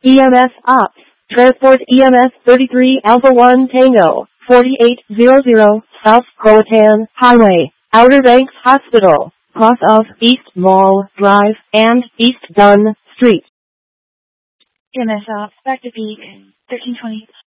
EMS Ops. Transport EMS 33 Alpha 1 Tango, 4800, South Croatan Highway, Outer Banks Hospital, cross of East Mall Drive and East Dunn Street. EMS Ops, back to peak, 1320.